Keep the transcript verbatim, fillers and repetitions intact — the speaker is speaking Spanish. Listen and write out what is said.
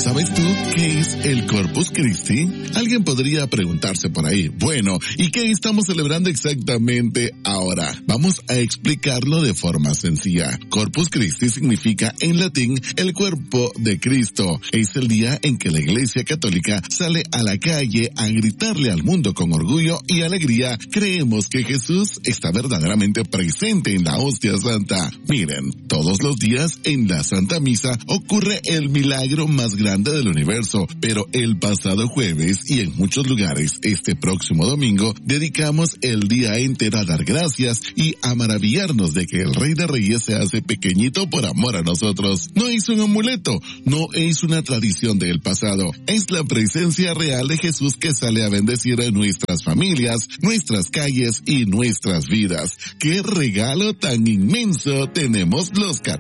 ¿Sabes tú qué es el Corpus Christi? Alguien podría preguntarse por ahí, bueno, ¿y qué estamos celebrando exactamente ahora? Vamos a explicarlo de forma sencilla. Corpus Christi significa en latín el cuerpo de Cristo. Es el día en que la Iglesia Católica sale a la calle a gritarle al mundo con orgullo y alegría: creemos que Jesús está verdaderamente presente en la hostia santa. Miren, todos los días en la Santa Misa ocurre el milagro más grande del universo, pero el pasado jueves y en muchos lugares este próximo domingo dedicamos el día entero a dar gracias y a maravillarnos de que el Rey de Reyes se hace pequeñito por amor a nosotros. No es un amuleto, no es una tradición del pasado, es la presencia real de Jesús que sale a bendecir a nuestras familias, nuestras calles y nuestras vidas. ¡Qué regalo tan inmenso tenemos los católicos!